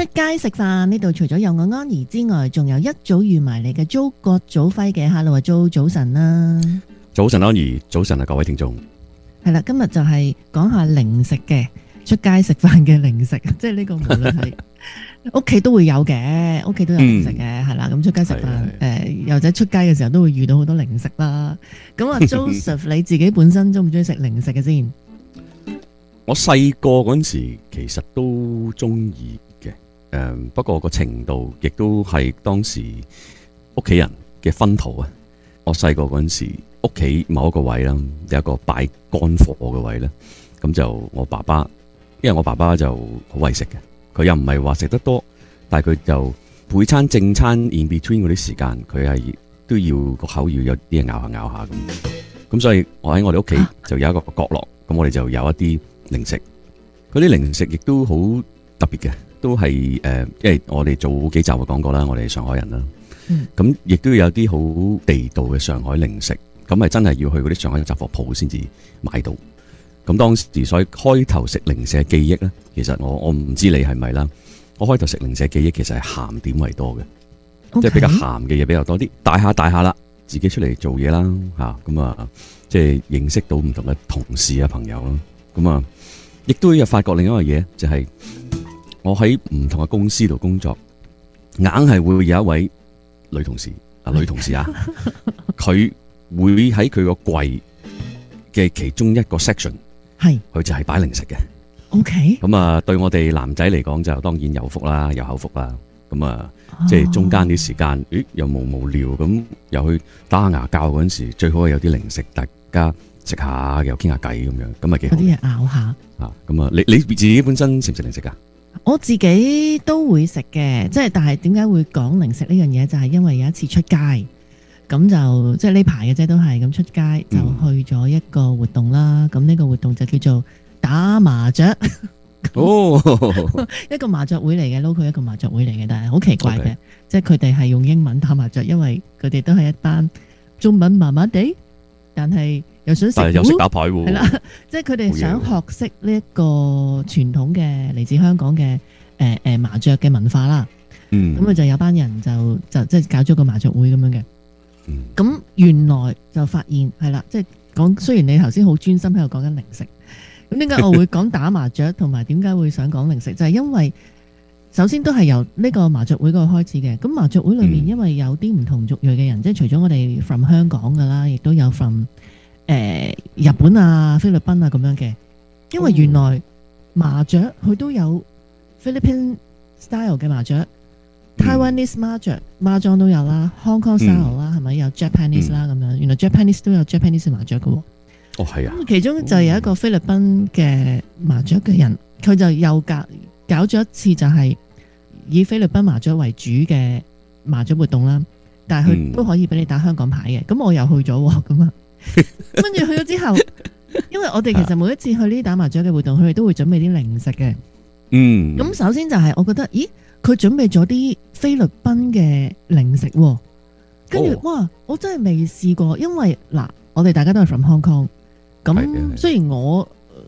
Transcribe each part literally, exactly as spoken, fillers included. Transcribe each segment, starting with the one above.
出街食飯呢度除咗有我安怡之外，仲有一早預埋嚟嘅租葛祖輝嘅 Hello 啊，租早晨啦， 早晨安怡，早晨啊各位聽眾。 係啦，今日就係講下零食嘅，出街食飯嘅零食，即係呢個無論係屋企都會有嘅，屋企都有零食嘅，係啦、嗯。咁出街食飯，誒、呃，又或者出街嘅時候都會遇到好多零食啦。咁啊，Joseph 你自己本身中唔中意食零食嘅先？ 我細個嗰陣時其實都中意嘅，誒、嗯，不過個程度亦都係當時屋企人嘅薰陶啊。我細個嗰陣時，屋企某一個位啦，有一個擺乾貨嘅位咧，咁就我爸爸，因為我爸爸就好為食嘅。佢又唔係話食得多，但係佢就每餐正餐 in between 嗰啲時間，佢係都要個口要有啲嘢咬下咬下咁。咁所以我喺我哋屋企就有一個角落，咁我哋就有一啲零食。嗰啲零食亦都好特別嘅，都係誒、呃，因為我哋早幾集就講過啦，我哋係上海人啦。咁、嗯、亦都有啲好地道嘅上海零食，咁係真係要去嗰啲上海雜貨鋪先至買到。咁當時所以開頭食零食嘅記憶咧，其實我我唔知你係咪啦。我開頭食零食嘅記憶其實係鹹點為多嘅，okay. 即係比較鹹嘅嘢比較多啲。大下大下啦，自己出嚟做嘢啦，吓咁啊，即係認識到唔同嘅同事啊朋友啦。咁啊，亦都有發覺另一樣嘢，就係、是、我喺唔同嘅公司度工作，硬係會有一位女同事啊，女同事啊，佢會喺佢個櫃嘅其中一個 section。係，佢就係擺零食嘅。OK，咁啊，對我哋男仔嚟講就當然有福啦，有口福啦。咁啊，即係中間啲時間，咦，又無無聊咁，又去打下牙膠嗰陣時，最好係有啲零食，大家食下又傾下偈咁樣，咁啊幾好。有啲嘢咬下。啊，咁啊，你你自己本身食唔食零食噶？我自己都會食嘅，即係但係點解會講零食呢樣嘢？就係因為有一次出街。咁就即係呢排嘅啫，都係咁出街就去咗一個活動啦。咁、嗯、呢個活動就叫做打麻雀。哦，一個麻雀會嚟嘅，local 一個麻雀會嚟嘅，但係好奇怪嘅，okay. 即係佢哋係用英文打麻雀，因為佢哋都係一班中文麻麻地，但係又想食，但係又識打牌喎。係啦，即係佢哋想學識呢一個傳統嘅嚟自香港嘅誒誒麻雀嘅文化啦。嗯，咁佢就有班人就就即係搞咗個麻雀會咁樣嘅。咁、嗯、原來就發現係啦，即係講，雖然你頭先好專心喺度講緊零食，咁點解我會講打麻雀同埋點解會想講零食？就係、是、因為首先都係由呢個麻雀會嗰度開始嘅。咁麻雀會裏面因為有啲唔同族裔嘅人，嗯、即係除咗我哋 from 香港噶啦，亦都有 from 誒、呃、日本啊、菲律賓啊咁樣嘅。因為原來麻雀佢都有 Philippine style 嘅麻雀。Taiwanese 麻雀麻雀都有啦 ，Hong Kong style 啦、嗯，係咪有 Japanese 啦咁樣？原來 Japanese 都有 Japanese 麻雀嘅喎。哦，係啊。其中就有一個菲律賓嘅麻雀嘅人，佢、哦、就又搞搞咗一次，就係以菲律賓麻雀為主嘅麻雀活動啦。但係佢都可以俾你打香港牌嘅。咁、嗯、我又去咗喎，咁啊。跟住去咗之後，因為我哋其實每一次去呢啲打麻雀嘅活動，佢哋都會準備啲零食嘅。嗯。咁首先就係我覺得，咦？佢準備咗啲菲律賓嘅零食，跟住、哦、哇，我真係未試過，因為嗱，我哋大家都係 from Hong Kong，咁雖然我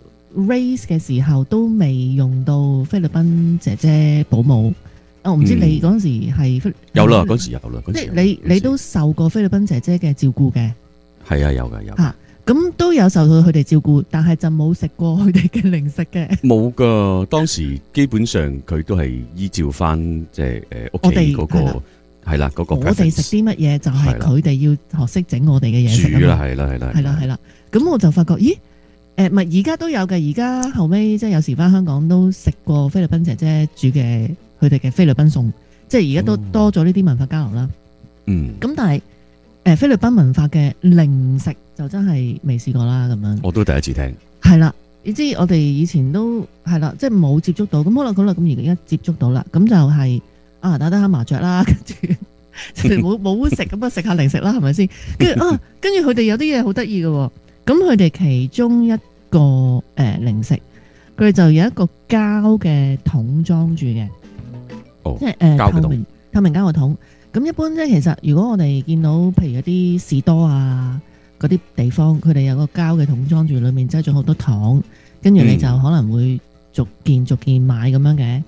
raise 嘅時候都未用到菲律賓姐姐保姆，我唔知你嗰時係菲、嗯、有啦，嗰時有啦，即係你你都受過菲律賓姐姐嘅照顧嘅，係啊，有噶有。咁都有受到佢哋照顧，但係就冇食過佢哋嘅零食嘅。冇噶，當時基本上佢都係依照翻即係誒屋企嗰個係啦嗰個。我哋食啲乜嘢就係佢哋要學識整我哋嘅嘢食。煮啦，係啦，係啦，係啦，係啦。咁我就發覺，咦？誒，唔係而家都有嘅。而家後尾即係有時翻香港都食過菲律賓姐姐煮嘅佢哋嘅菲律賓餸，即係而家都多咗呢啲文化交流啦。嗯。咁但係。誒菲律賓文化嘅零食就真係未試過啦，咁樣我都第一次聽。係啦，你知我哋以前都係啦，即係冇接觸到。咁好啦，好啦，咁而家接觸到啦，咁就係、是、啊打打下麻雀啦，跟住冇冇食咁啊，食下零食啦，係咪先？跟住啊，跟住佢哋有啲嘢好得意嘅喎。咁佢哋其中一個誒、呃、零食，佢哋就有一個膠嘅桶裝住嘅，哦，即係誒、呃、透明透明膠嘅桶。咁一般咧，其實如果我哋見到譬如一啲士多啊嗰啲地方，佢哋有個膠嘅桶裝住，裏面擠咗好多糖，跟住你就可能會逐件逐件買咁樣嘅。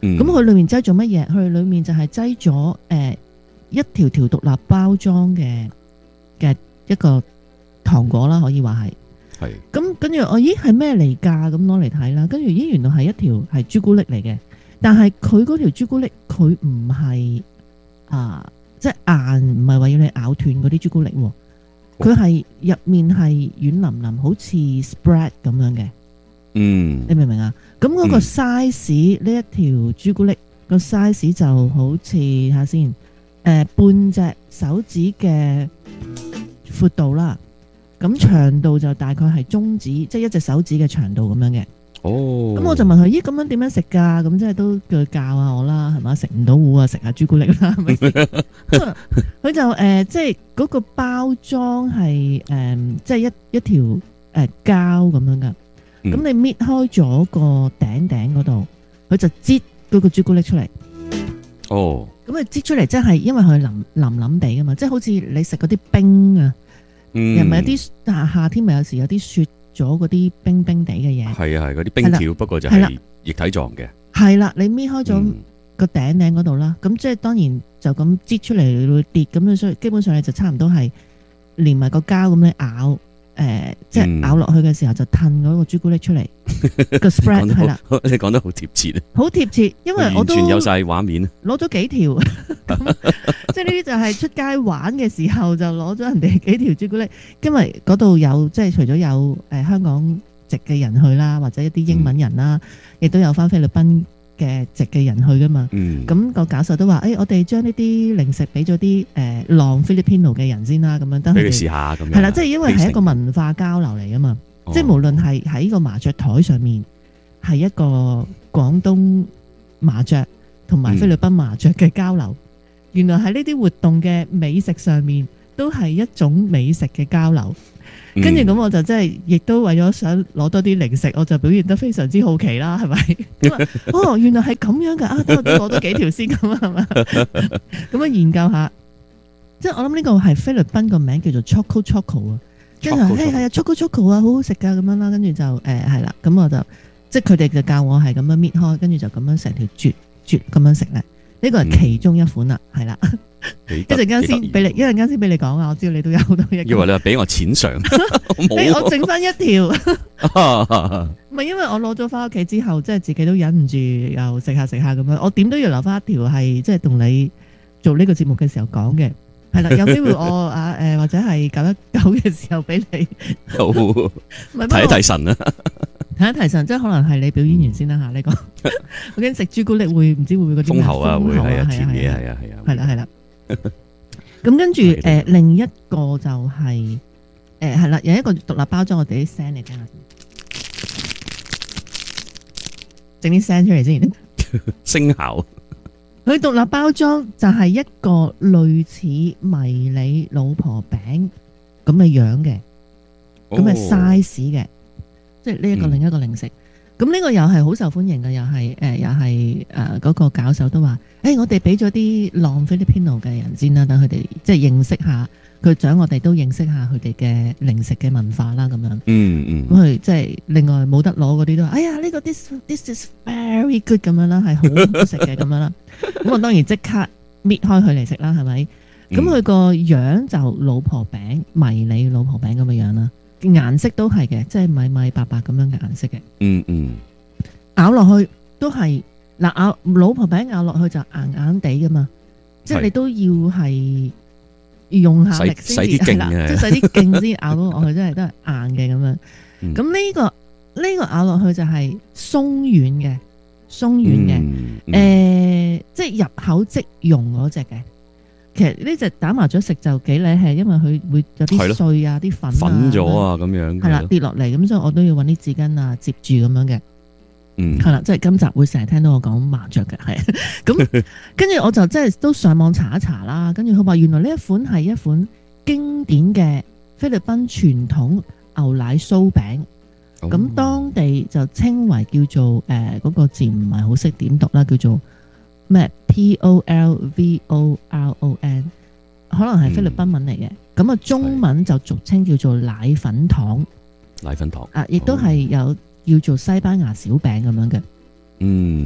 嗯， 咁佢裏面擠咗乜嘢？佢裏面就係擠咗誒一條條獨立包裝嘅嘅一個糖果啦，可以話係。 係。 咁跟住我咦係咩嚟㗎？咁攞嚟睇啦，跟住咦原來係一條係朱古力嚟嘅，但係佢嗰條朱古力佢唔係啊，即係硬，唔係話要你咬斷嗰啲朱古力喎。佢係入面係軟腍腍，好似 spread 咁樣嘅。 嗯， 你明唔明啊？咁嗰個 size 呢、嗯、一條朱古力個 size 就好似睇下先，誒、呃、半隻手指嘅闊度啦。咁長度就大概係中指，即係一隻手指嘅長度咁樣嘅。 哦。 咁我就問佢：咦，咁樣點樣食㗎？咁即係都叫佢教下我啦，係嘛？食唔到糊啊，食下朱古力啦，係咪先？佢就誒、呃，即係嗰個包裝係誒、呃，即係一一條誒、呃、膠咁樣㗎。咁、嗯、你搣開咗個頂頂嗰度，佢就擠嗰個朱古力出嚟。 哦。 咁佢擠出嚟，即係因為佢腍腍腍地㗎嘛，即係好似你食嗰啲冰啊。 嗯、 又咪有啲夏夏天咪有時有啲雪咗嗰啲冰冰地嘅嘢， 係啊係嗰啲冰條，不過就係液體狀嘅。係啦， 你搣開咗個頂頂嗰度啦，咁、嗯、即係當然就咁擠出嚟會跌咁樣，所以基本上你就差唔多係連埋個膠咁樣咬，誒、呃、即係咬落去嘅時候就褪嗰個朱古力出嚟個 spread 係啦。 你講得好貼切啊！ 好貼切，因為我都完全有晒畫面，攞咗幾條。即係呢啲就係出街玩嘅時候就攞咗人哋幾條朱古力，因為嗰度有即係除咗有誒、呃、香港籍嘅人去啦，或者一啲英文人啦，亦、嗯、都有翻菲律賓嘅籍嘅人去噶嘛。咁、嗯、個教授都話：誒、哎，我哋將呢啲零食俾咗啲誒浪 Filipino 嘅人先啦，咁樣等佢哋試下咁樣。係啦，即係因為係一個文化交流嚟噶嘛，哦、即係無論係喺個麻雀台上面係一個廣東麻雀同埋菲律賓麻雀嘅交流。嗯，原來喺呢啲活動嘅美食上面，都係一種美食嘅交流。跟住咁，我就真係亦都為咗想攞多啲零食，我就表現得非常之好奇啦，係咪？哦，原來係咁樣㗎啊！等我攞多幾條先咁啊，係嘛？咁樣研究下，即係我諗呢個係菲律賓個名叫做 Choco Choco 啊。跟住係係啊 Choco Choco 啊，好好食㗎咁樣啦。跟住就誒係啦，咁我就即係佢哋就教我係咁樣搣開，跟住就咁樣成條啜啜咁樣食咧。呢個係其中一款啦，係、嗯、啦，一陣間先俾你，一陣間先俾你講啊！我知道你都有好多嘢。以為你話俾我錢上，俾我剩翻一條，唔係因為我攞咗翻屋企之後，即係自己都忍唔住又食下食下咁樣，我點都要留翻一條係即係同你做呢個節目嘅時候講嘅，係啦，有機會我啊誒、呃、或者係九一九嘅時候俾你，好提一提神啊！睇一提神，即係可能係你表演完先啦吓，呢個我驚食朱古力會唔知會唔會嗰啲封喉啊，會係啊甜嘢係啊係啊，係啦係啦。咁跟住誒另一個就係誒係啦，有一個獨立包裝，我哋啲聲嚟聽下先，整啲聲出嚟先。聲效。佢獨立包裝就係一個類似迷你老婆餅咁嘅樣嘅，咁嘅 size 嘅。即係呢一個另一個零食，咁、嗯、呢個又係好受歡迎嘅，又係誒，又係誒嗰個教授都話，誒、欸，我哋俾咗啲浪 Filipino 嘅人先啦，等佢哋即係認識下，佢想我哋都認識下佢哋嘅零食嘅文化啦，咁樣。嗯嗯。咁佢即係另外冇得攞嗰啲都話，哎呀，呢、這個 this this is very good 咁樣啦，係好好食嘅咁樣啦。咁我當然即刻搣開佢嚟食啦，係咪？咁佢個樣就老婆餅，迷你老婆餅咁嘅樣啦。顏色都係嘅，即係米米白白咁樣嘅顏色嘅。嗯嗯，咬落去都係嗱，咬老婆餅咬落去就硬硬地噶嘛，即係你都要係用下力先至係啦，即係使啲勁先咬到落去，真係都係硬嘅咁樣。咁、嗯、呢、呢個呢、呢個咬落去就係鬆軟嘅，鬆軟嘅，誒、嗯嗯呃，即係入口即溶嗰隻嘅。其實呢隻打麻雀食就幾靚，係因為佢會有啲碎啊、啲粉啊、粉咗啊咁樣，係啦跌落嚟，咁所以我都要揾啲紙巾啊接住咁樣嘅。嗯，係啦，即係今集會成日聽到我講麻雀嘅，係咁跟住我就即係都上網查一查啦，跟住佢話原來呢一款係一款經典嘅菲律賓傳統牛奶酥餅，咁、哦、當地就稱為叫做誒嗰、呃那個字唔係好識點讀啦，叫做咩 P O L V O R O N， 可能係菲律賓文嚟嘅，咁、嗯、啊中文就俗稱叫做奶粉糖，奶粉糖啊，亦都係有叫做西班牙小餅咁樣嘅。嗯，咁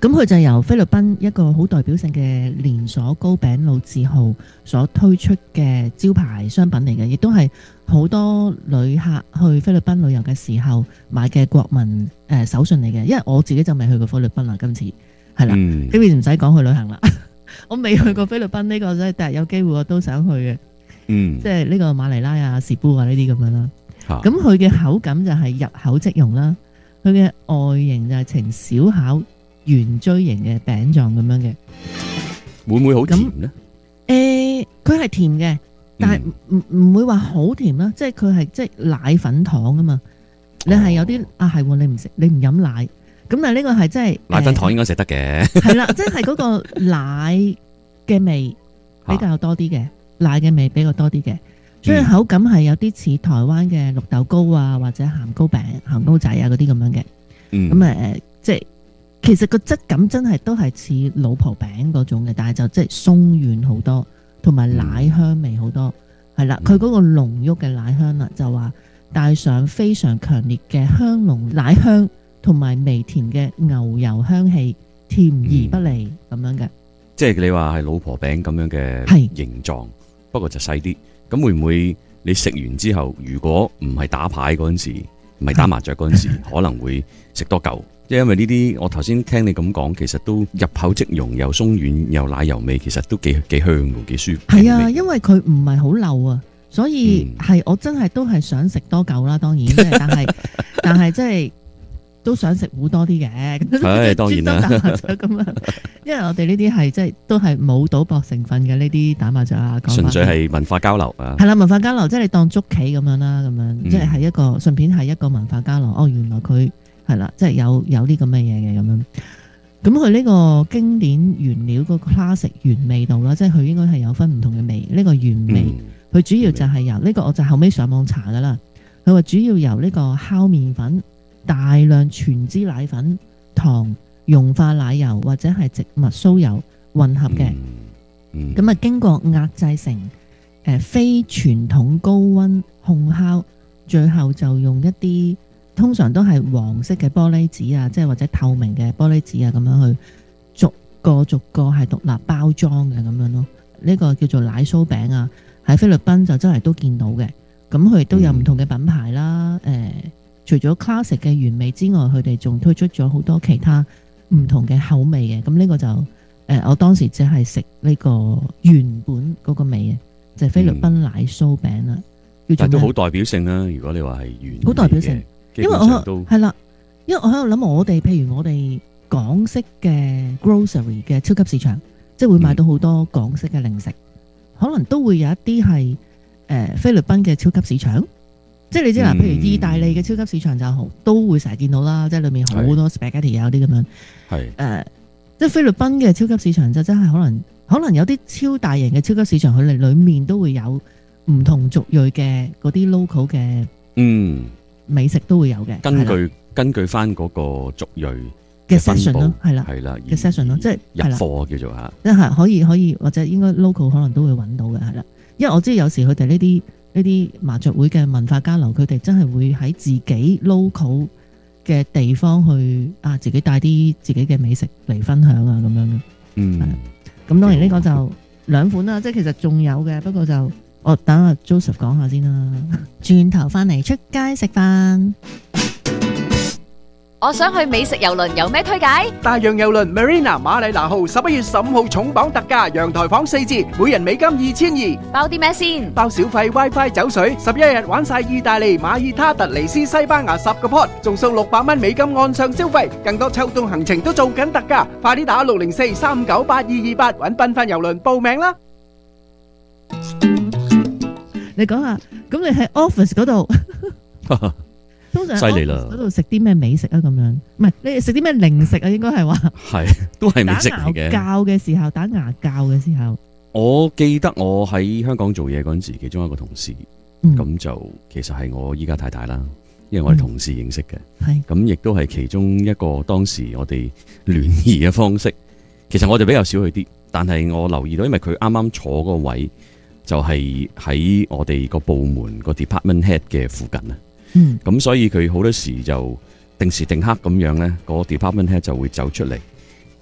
咁佢就由菲律賓一個好代表性嘅連鎖糕餅老字號所推出嘅招牌商品嚟嘅，亦都係好多旅客去菲律賓旅遊嘅時候買嘅國民誒、呃、手信嚟嘅。因為我自己就未去過菲律賓啦，今次係啦，呢邊唔使講去旅行啦。我未去過菲律賓，呢、這個真係第日有機會我都想去嘅。嗯，即係呢個馬尼拉啊、士布啊呢啲咁樣啦。咁佢嘅口感就係入口即溶啦，佢嘅外形就係呈小巧圓錐形嘅餅狀咁樣嘅， 會唔會好甜呢？ 誒，佢係甜嘅，但係唔唔會話好甜啦，即係佢係即係奶粉糖啊嘛。你係有啲啊係，你唔食你唔飲奶，咁但係呢個係即係奶粉糖應該食得嘅， 係啦，即係嗰個奶嘅味比較多啲嘅，奶嘅味比較多啲嘅，所以口感係有啲似台灣嘅綠豆糕啊，或者鹹糕餅、鹹糕仔啊嗰啲咁樣嘅，咁誒即係。其實個質感真係都係似老婆餅嗰種嘅，但係就即係鬆軟好多，同埋奶香味好多，係啦、嗯。佢嗰個濃郁嘅奶香啦，就話帶上非常強烈嘅香濃奶香，同埋微甜嘅牛油香氣，甜而不膩咁、嗯、樣嘅。即係你話係老婆餅咁樣嘅形狀，不過就細啲。咁會唔會你食完之後，如果唔係打牌嗰陣時，唔係打麻雀嗰陣時，可能會食多嚿？即係因為呢啲，我頭先聽你咁講，其實都入口即溶，又鬆軟，又奶油味，其實都幾幾香嘅，幾舒服。 係啊，因為佢唔係好漏啊，所以係、嗯、我真係都係想食多嚿啦。當然，但係但係即係都想食好多啲嘅。 係當然啦， 咁啊，因為我哋呢啲係即係都係冇賭博成分嘅呢啲打麻雀啊， 純粹係文化交流啊。 係啦，文化交流，即係你當捉棋咁樣啦，咁樣、嗯、即係係一個順便係一個文化交流。哦，原來佢。係啦，即係有有啲咁嘅嘢嘅咁樣，咁佢呢個經典原料個 classic 原味道啦，即係佢應該係有分唔同嘅味。呢、這個原味，佢、嗯、主要就係由呢、這個，我就後尾上網查噶啦。佢話主要由呢個烤麵粉、大量全脂奶粉、糖、溶化奶油或者係植物酥油混合嘅。咁、嗯、啊、嗯、經過壓製成誒、呃、非傳統高溫烘烤，最後就用一啲。通常都係黃色嘅玻璃紙啊，即係或者透明嘅玻璃紙啊，咁樣去逐個逐個係獨立包裝嘅咁樣咯。呢個叫做奶酥餅啊，喺菲律賓就真係都見到嘅。咁佢亦都有唔同嘅品牌啦。誒、嗯呃，除咗 classic 嘅原味之外，佢哋仲推出咗好多其他唔同嘅口味嘅。咁呢個就誒、呃，我當時只係食呢個原本嗰個味嘅，就係、是、菲律賓奶酥餅啦。 嗯、叫做但都好代表性啦。如果你話係原味， 好代表性。因為我係啦，因為我喺度諗，我哋譬如我哋港式嘅 grocery 嘅超級市場，即係會買到好多港式嘅零食，嗯、可能都會有一啲係誒菲律賓嘅超級市場，即係你知啦，譬如意大利嘅超級市場就好，都會成日見到啦，即係裏面好多 spaghetti 啊嗰啲咁樣，係誒、呃，即係菲律賓嘅超級市場就真係可能可能有啲超大型嘅超級市場，佢哋裏面都會有唔同族裔嘅嗰啲 local 嘅嗯。美食都會有嘅， 根據根據翻嗰個族裔嘅 section 咯，係啦， 係啦嘅 section 咯，即係入貨叫做嚇， 即係可以可以或者應該 local 可能都會揾到嘅，係啦，因為我知有時佢哋呢啲呢啲麻雀會嘅文化交流，佢哋真係會喺自己 local 嘅地方去啊，自己帶啲自己嘅美食嚟分享啊，咁樣嘅，嗯，咁當然呢個就兩款啦，即係其實仲有嘅，不過就。我等阿 Joseph 講下先啦，轉頭翻嚟出街食飯。 我想去美食郵輪，有咩推介？ 大洋郵輪 Marina 馬里拿號十一月十五號重磅特價，陽台房四折，每人美金二千二。 包啲咩先？ 包小費、WiFi、酒水，十一日玩晒意大利、馬爾他、突尼斯、西班牙十個 port， 仲送六百蚊美金岸上消費，更多秋冬行程都做緊特價，快啲打六零四三五九八二二八揾繽紛郵輪報名啦！ 你講下，咁你喺 office 嗰度，通常喺 office 嗰度食啲咩美食啊？咁樣，唔係你食啲咩零食啊？應該係話係都係美食嚟嘅。 打牙教嘅時候，打牙教嘅時候， 我記得我喺香港做嘢嗰陣時，其中一個同事，咁、嗯、就其實係我依家太太啦，因為我哋同事認識嘅，係咁亦都係其中一個當時我哋聯誼嘅方式。其實我哋比較少去啲，但係我留意到，因為佢啱啱坐嗰個位。就係、是、喺我哋個部門個 department head 嘅附近啊，嗯，咁所以佢好多時就定時定刻咁樣咧，個 department head 就會走出嚟，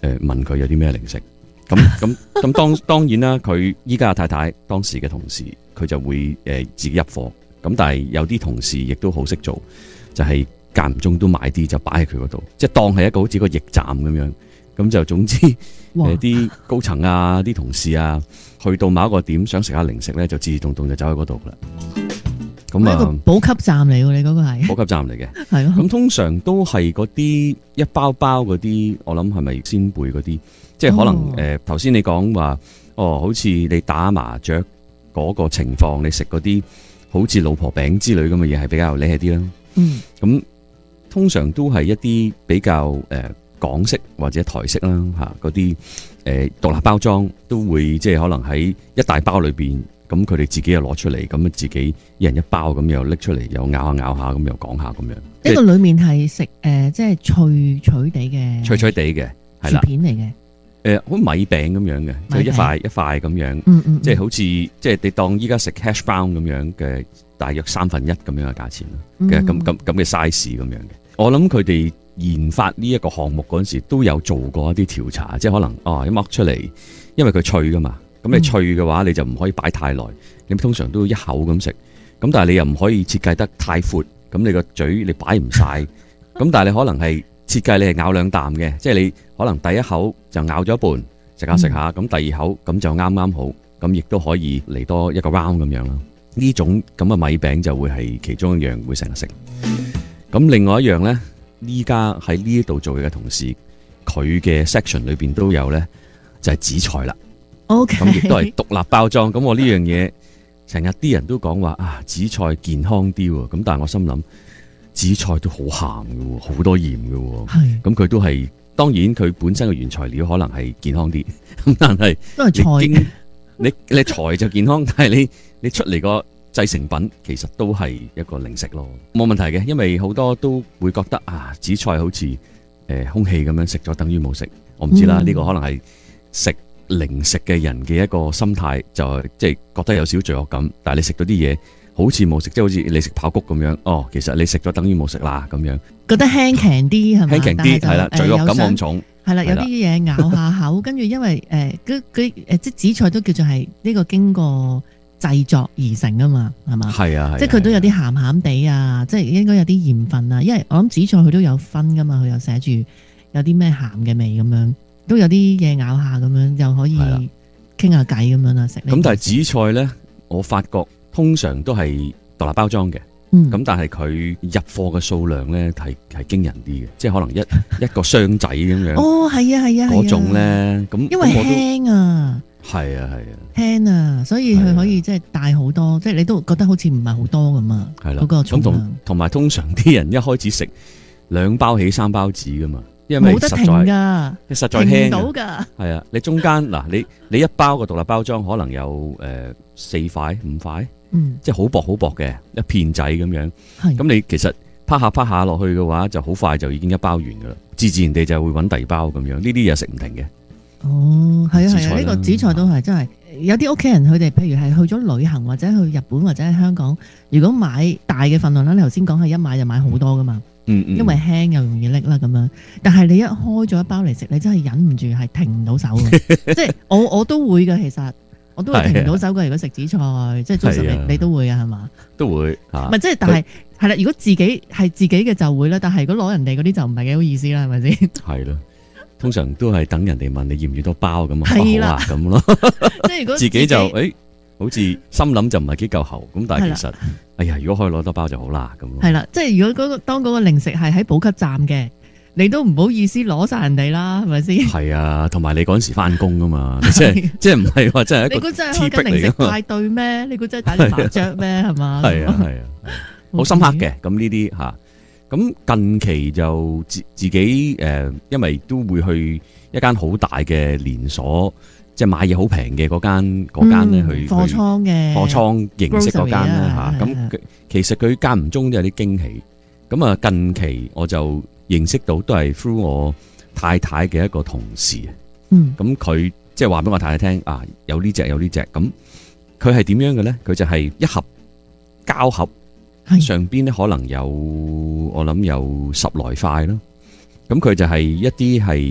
誒問佢有啲咩零食。咁咁咁當當然啦，佢依家嘅太太當時嘅同事，佢就會誒自己入貨。咁但係有啲同事亦都好識做，就係間唔中都買啲就擺喺佢嗰度，即係當係一個好似個驛站咁樣。咁就總之誒啲高層啊、啲同事啊，去到某一個點想食下零食咧，就自自動動就走喺嗰度啦。咁啊， 一個補給站嚟喎，你嗰個係補給站嚟嘅， 係咯。 咁通常都係嗰啲一包包嗰啲，我諗係咪鮮貝嗰啲？即係可能誒頭先你講話，哦，好似你打麻雀嗰個情況，你食嗰啲好似老婆餅之類咁嘅嘢係比較厲害啲啦。 嗯， 咁通常都係一啲比較誒、呃、港式或者台式啦嚇，嗰啲誒獨立包裝都會即係可能喺一大包裏邊。咁佢哋自己又攞出嚟，咁自己一人一包咁又拎出嚟，又咬下咬下咁又講下咁樣。 呢個裡面係食誒，即係脆脆地嘅， 脆脆地嘅，係薯啦， 片嚟嘅。 誒，好似米餅咁樣嘅，即係一塊一塊咁樣， 嗯嗯， 即係好似即係你當依家食 hash brown 咁樣嘅，大約三分一咁樣嘅價錢咯，嘅咁咁咁嘅 size 咁樣嘅。我諗佢哋研發呢一個項目嗰陣時都有做過一啲調查，即係可能哦一剝出嚟，因為佢脆噶嘛。咁你脆嘅話，你就唔可以擺太耐，你通常都一口咁食。咁但係你又唔可以設計得太闊，咁你個嘴你擺唔晒。咁但係你可能係設計你係咬兩啖嘅，即係你可能第一口就咬咗一半，食下食下，咁、嗯、第二口咁就啱啱好，咁亦都可以嚟多一個 round 咁樣啦。呢種咁嘅米餅就會係其中一樣會成日食。咁另外一樣呢，依家喺呢一度做嘢嘅同事，佢嘅 section 裏邊都有呢，就係紫菜啦。 OK， 咁亦都係獨立包裝。咁我呢樣嘢成日啲人都講話啊，紫菜健康啲喎。咁但係我心諗，紫菜都好鹹嘅喎，好多鹽嘅喎。係。咁佢都係，當然佢本身嘅原材料可能係健康啲。咁但係都係菜。 你你材就健康，但係你你出嚟個製成品其實都係一個零食咯。冇問題嘅，因為好多都會覺得啊，紫菜好似誒、呃、空氣咁樣食咗，等於冇食。我唔知啦，呢、嗯呢個可能係食零食嘅人嘅一個心態，就即係覺得有少少罪惡感，但係你食到啲嘢好似冇食，即係好似你食爆谷咁樣，哦，其實你食咗等於冇食啦咁樣， 覺得輕強啲係咪？ 輕強啲係啦，罪惡感冇咁重， 係啦，有啲嘢咬下口，跟住因為誒嗰嗰誒即係紫菜都叫做係呢個經過製作而成啊嘛，係嘛？係啊，即係佢都有啲鹹鹹地啊，即係應該有啲鹽分啊，因為我諗紫菜佢都有分噶嘛，佢又寫住有啲咩鹹嘅味咁樣。都有啲嘢咬下咁樣，又可以傾下偈咁樣啦，食。咁但係紫菜咧，我發覺通常都係獨立包裝嘅，咁、嗯、但係佢入貨嘅數量咧係係驚人啲嘅，即係可能一一個箱仔咁樣。哦，係啊，係啊，嗰種咧，咁因為輕啊，係啊，係啊，輕啊，所以佢可以即係帶好多，即係你都覺得好似唔係好多咁啊。係啦，嗰個重量。咁同同埋通常啲人一開始食兩包起三包止噶嘛。冇得停噶，你實在輕到噶。係啊，你中間嗱，你你一包個獨立包裝可能有誒四塊五塊，嗯，即係好薄好薄嘅一片仔咁樣。係，咁你其實啪下啪下落去嘅話，就好快就已經一包完噶啦。自自然地就會揾第二包咁樣，呢啲嘢食唔停嘅。哦，係啊係啊，呢個紫菜都係真係有啲屋企人佢哋，譬如係去咗旅行或者去日本或者喺香港，如果買大嘅份量啦，你頭先講係一買就買好多噶嘛。嗯嗯，因為輕又容易拎啦咁樣，但係你一開咗一包嚟食，你真係忍唔住係停唔到手嘅。即係我我都會嘅，其實我都會停唔到手嘅。如果食紫菜，即係做食你你都會啊，係嘛？都會嚇。唔係即係，但係係啦。如果自己係自己嘅就會啦，但係如果攞人哋嗰啲就唔係幾好意思啦，係咪先？係咯，通常都係等人哋問你要唔要多包咁啊，好啊咁咯。即係如果自己就誒。好似心諗就唔係幾夠喉，咁但係其實，哎呀，如果可以攞多包就好啦，咁。係啦，即係如果嗰個當嗰個零食係喺補給站嘅，你都唔好意思攞晒人哋啦，係咪先？係啊，同埋你嗰陣時翻工噶嘛，即係即係唔係話真係一個。你估真係開緊零食派對咩？你估真係打麻雀咩？係嘛？係啊係啊，好深刻嘅。咁呢啲吓，咁近期就自自己誒，因為都會去一間好大嘅連鎖。即係買嘢好平嘅嗰間嗰間咧，去貨倉嘅貨倉形式嗰間咧嚇，咁其實佢間唔中都有啲驚喜。咁啊，近期我就認識到都係 through 我太太嘅一個同事。嗯，咁佢即係話俾我太太聽啊，有呢隻有呢隻。咁佢係點樣嘅咧？佢就係一盒膠盒，上邊咧可能有我諗有十來塊咯。咁佢就係一啲係。誒、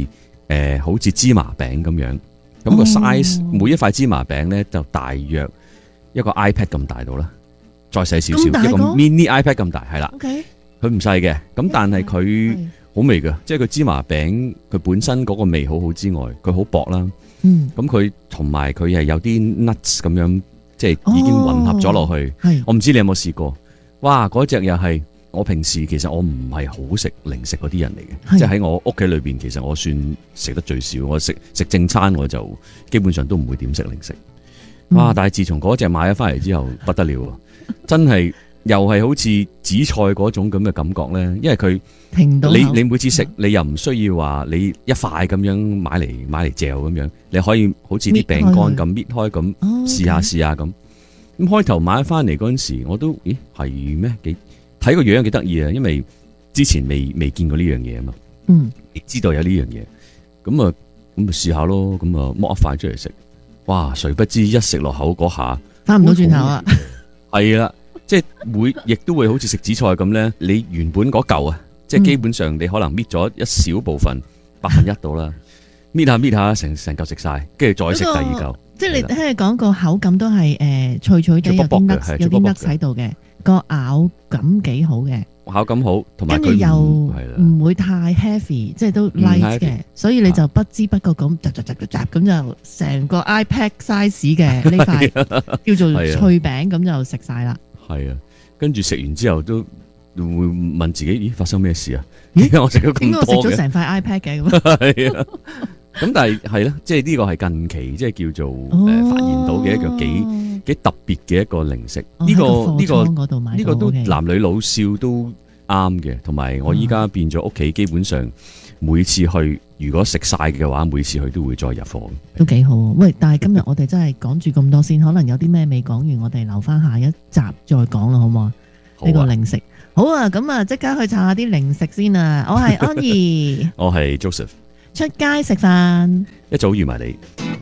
呃、好似芝麻餅咁樣，咁、個 size、哦、每一塊芝麻餅咧就大約一個 iPad 咁大到啦，再細少少，一個 mini iPad 咁大，係啦。 OK， 佢唔細嘅，咁但係佢好味嘅，即係佢芝麻餅佢本身嗰個味好好之外，佢好薄啦。嗯，咁佢同埋佢係有啲 nuts 咁樣，即係已經混合咗落去。係、哦，我唔知你有冇試過？哇，嗰隻又係我平時其實我唔係好食零食嗰啲人嚟嘅，即係喺我屋企裏邊，其實我算食得最少。我食食正餐我就基本上都唔會點食零食。哇！但係自從嗰隻買咗翻嚟之後，不得了，真係又係好似紫菜嗰種咁嘅感覺咧。因為佢你你每次食，你又唔需要話你一塊咁樣買嚟買嚟嚼咁樣，你可以好似啲餅乾咁搣開咁試下試下咁。咁開頭買咗翻嚟嗰陣時，我都咦係咩？幾睇個樣幾得意啊！因為之前未未見過呢樣嘢啊嘛。嗯，你知道有呢樣嘢，咁啊咁咪試下咯。咁啊剝一塊出嚟食。哇！誰不知一食落口嗰下， 翻唔到轉頭啊！ 係啦，即係會，亦都會好似食紫菜咁咧。你原本嗰嚿啊，即係基本上你可能搣咗一小部分，百分一到啦，搣下搣下，成成嚿食晒，跟住再食第二嚿。 即係你聽你講個口感都係誒脆脆地，有啲 nuts 有啲 nuts 喺度嘅，個咬感幾好嘅。 口感好，同埋佢又唔會太 heavy，即係都 light 嘅，所以你就不知不覺咁雜雜雜雜雜咁就成個 iPad size 嘅呢塊叫做脆餅咁就食晒啦。係啊，跟住食完之後都會問自己：咦，發生咩事啊？點解我食咗咁多嘅？點解我食咗成塊 iPad 嘅咁？係啊，咁但係係啦，即係呢個係近期即係叫做誒發現到嘅一個幾幾特別嘅一個零食。呢個呢個呢個都男女老少都啱嘅，同埋我依家變咗屋企，基本上每次去如果食晒嘅話，每次去都會再入貨。都幾好。喂，但係今日我哋真係講住咁多先，可能有啲咩未講完，我哋留翻下一集再講啦，好唔好啊？呢個零食好啊，咁啊即刻去查下啲零食先啊！我係安怡， 我係 Joseph， 出街食飯一早預埋你。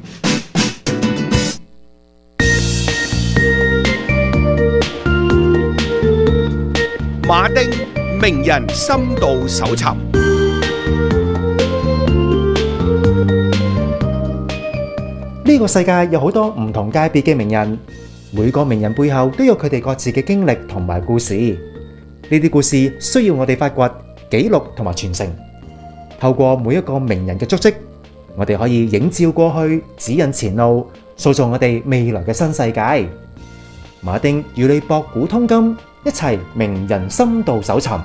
馬丁名人深度搜尋。 呢個世界有好多唔同界別嘅名人，每個名人背後都有佢哋各自嘅經歷同埋故事。呢啲故事需要我哋發掘、記錄同埋傳承。透過每一個名人嘅足跡，我哋可以映照過去，指引前路，塑造我哋未來嘅新世界。馬丁與你博古通今，一齊名人深度搜尋。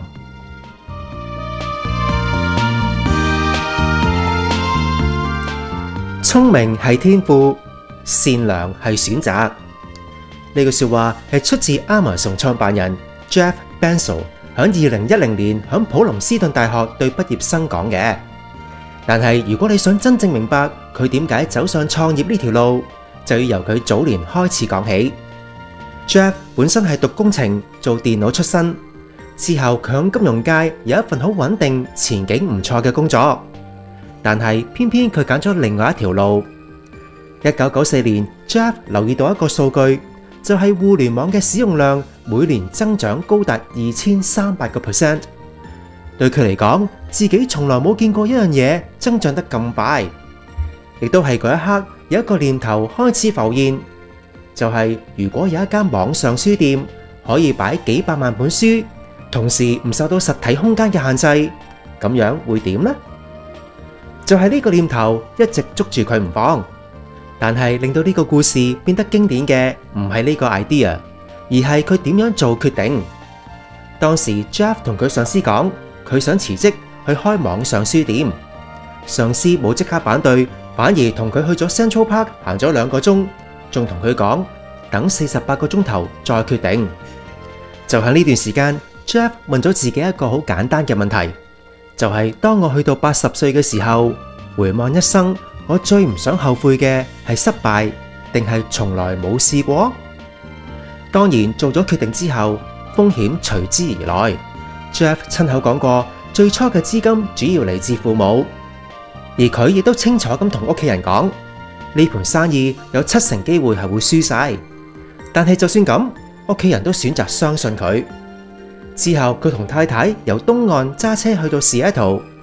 聰明係天賦，善良係選擇。呢句說話係出自 Amazon 創辦人 Jeff Bezos 喺二零一零年喺普林斯頓大學對畢業生講嘅。但係如果你想真正明白佢點解走上創業呢條路，就要由佢早年開始講起。Jeff 本身係讀工程做電腦出身，之後佢喺金融界有一份好穩定、前景唔錯嘅工作，但係偏偏佢揀咗另外一條路。一九九四年 Jeff 留意到一個數據，就係互聯網嘅使用量每年增長高達二千三百個 percent。對佢嚟講，自己從來冇見過一樣嘢增長得咁快，亦都係嗰一刻有一個念頭開始浮現。就係如果有一間網上書店可以擺幾百萬本書，同時唔受到實體空間嘅限制，咁樣會點呢？就係呢個念頭一直捉住佢唔放。但係令到呢個故事變得經典嘅唔係呢個 idea， 而係佢點樣做決定。當時 Jeff 同佢上司講，佢想辭職去開網上書店，上司冇即刻反對，反而同佢去咗 Central Park 行咗兩個鐘。仲同佢講等四十八個鐘頭再決定。就喺呢段時間 Jeff 問咗自己一個好簡單嘅問題，就係當我去到八十歲嘅時候，回望一生，我最唔想後悔嘅係失敗定係從來冇試過？當然做咗決定之後，風險隨之而來。 Jeff 親口講過，最初嘅資金主要嚟自父母，而佢亦都清楚咁同屋企人講，呢盤生意有七成機會係會輸晒，但係就算咁，屋企人都選擇相信佢。之後佢同太太由東岸揸車去到西雅圖，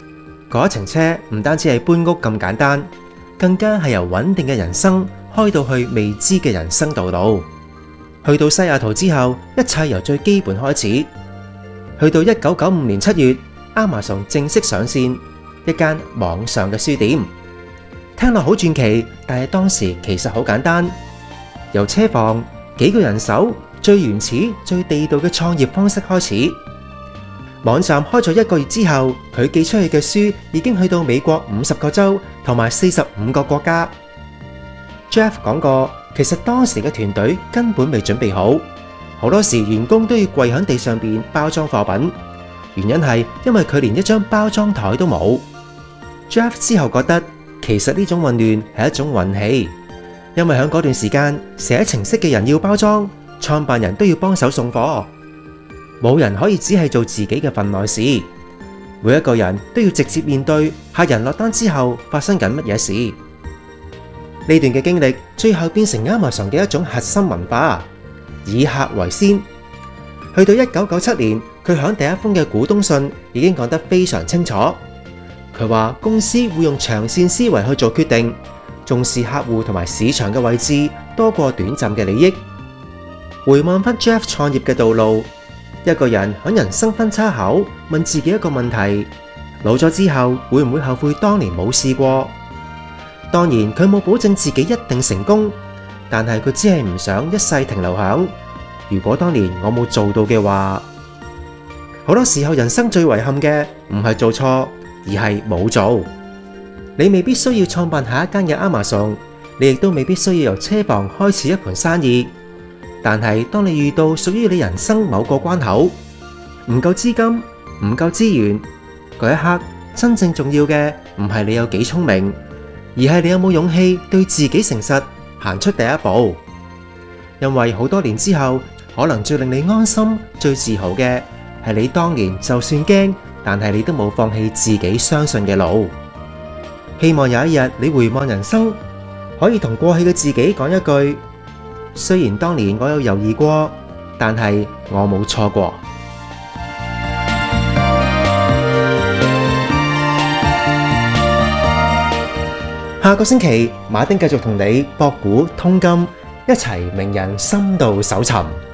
嗰一程車唔單止係搬屋咁簡單，更加係由穩定嘅人生開到去未知嘅人生道路。去到西雅圖之後，一切由最基本開始。去到一九九五年七月，Amazon 正式上線，一間網上嘅書店。聽落好傳奇，但係當時其實好簡單，由車房、幾個人手、最原始、最地道嘅創業方式開始。網站開咗一個月之後，佢寄出去嘅書已經去到美國五十個州同埋四十五個國家。Jeff 講過，其實當時嘅團隊根本未準備好，好多時員工都要跪喺地上邊包裝貨品，原因係因為佢連一張包裝台都冇。Jeff 之後覺得，其實呢種混亂係一種運氣，因為喺嗰段時間寫程式嘅人要包裝，創辦人都要幫手送貨，冇人可以只係做自己嘅份內事，每一個人都要直接面對客人落單之後發生緊乜嘢事。呢段嘅經歷最後變成 Amazon 嘅一種核心文化，以客為先。去到一九九七年，佢響第一封嘅股東信已經講得非常清楚。佢話公司會用長線思維去做決定，重視客戶同埋市場嘅位置多過短暫嘅利益。回望翻 Jeff 創業嘅道路，一個人喺人生分叉口問自己一個問題：老咗之後會唔會後悔當年冇試過？當然佢冇保證自己一定成功，但係佢只係唔想一世停留響如果當年我冇做到嘅話。好多時候人生最遺憾嘅唔係做錯，而係冇做。你未必需要創辦下一間嘅 Amazon， 你亦都未必需要由車房開始一盤生意。但係當你遇到屬於你人生某個關口，唔夠資金、唔夠資源，嗰一刻真正重要嘅唔係你有幾聰明，而係你有冇勇氣對自己誠實，行出第一步。因為好多年之後，可能最令你安心、最自豪嘅係你當年就算驚，但係你都冇放棄自己相信嘅路。希望有一日你回望人生，可以同過去嘅自己講一句：雖然當年我有猶豫過，但係我冇錯過。下個星期，馬丁繼續同你博古通今，一齊名人深度搜尋。